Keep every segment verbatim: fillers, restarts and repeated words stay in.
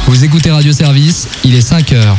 Vous écoutez Radio Service, il est cinq heures.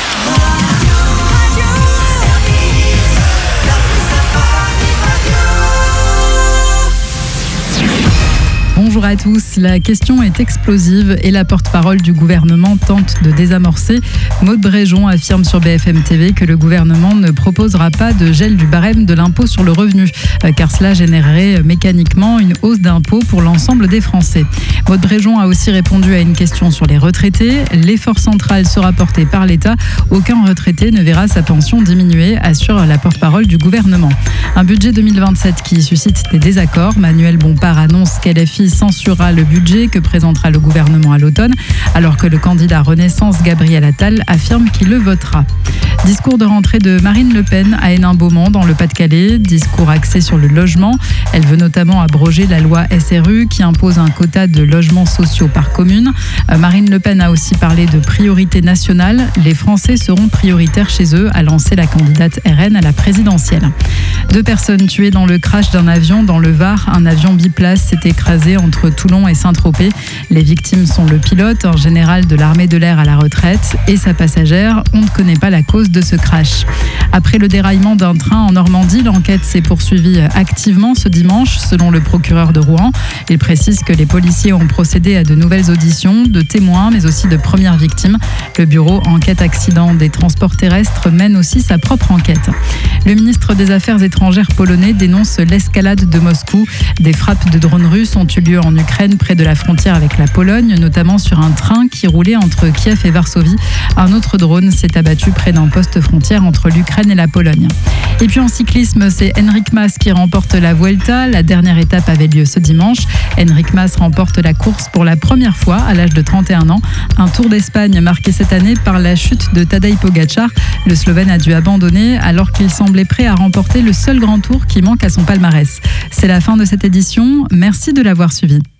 Bonjour à tous, la question est explosive et la porte-parole du gouvernement tente de désamorcer. Maude Bréjon affirme sur B F M T V que le gouvernement ne proposera pas de gel du barème de l'impôt sur le revenu, car cela générerait mécaniquement une hausse d'impôt pour l'ensemble des Français. Maude Bréjon a aussi répondu à une question sur les retraités. L'effort central sera porté par l'État. Aucun retraité ne verra sa pension diminuer, assure la porte-parole du gouvernement. Un budget deux mille vingt-sept qui suscite des désaccords. Manuel Bompard annonce qu'L F I censurera le budget que présentera le gouvernement à l'automne, alors que le candidat Renaissance Gabriel Attal affirme qu'il le votera. Discours de rentrée de Marine Le Pen à Hénin-Beaumont dans le Pas-de-Calais, discours axé sur le logement. Elle veut notamment abroger la loi S R U qui impose un quota de logements sociaux par commune. Marine Le Pen a aussi parlé de priorité nationale. Les Français seront prioritaires chez eux, a lancé la candidate R N à la présidentielle. Deux personnes tuées dans le crash d'un avion dans le Var. Un avion biplace s'est écrasé entre Toulon et Saint-Tropez. Les victimes sont le pilote, un général de l'armée de l'air à la retraite, et sa passagère. On ne connaît pas la cause de ce crash. Après le déraillement d'un train en Normandie, l'enquête s'est poursuivie activement ce dimanche, selon le procureur de Rouen. Il précise que les policiers ont procédé à de nouvelles auditions de témoins, mais aussi de premières victimes. Le bureau enquête accident des transports terrestres mène aussi sa propre enquête. Le ministre des Affaires étrangères polonais dénonce l'escalade de Moscou. Des frappes de drones russes ont eu lieu en Ukraine, près de la frontière avec la Pologne, notamment sur un train qui roulait entre Kiev et Varsovie. Un autre drone s'est abattu près d'un poste frontière entre l'Ukraine et la Pologne. Et puis en cyclisme, c'est Enric Mas qui remporte la Vuelta. La dernière étape avait lieu ce dimanche. Enric Mas remporte la course pour la première fois à l'âge de trente et un ans. Un Tour d'Espagne marqué cette année par la chute de Tadej Pogačar. Le Slovène a dû abandonner alors qu'il semblait prêt à remporter le seul grand tour qui manque à son palmarès. C'est la fin de cette édition. Merci de l'avoir suivi.